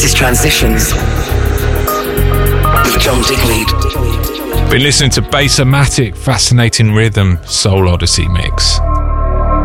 This is Transitions with John Digweed. Been listening to Bass-O-Matic, Fascinating Rhythm, Soul Odyssey mix.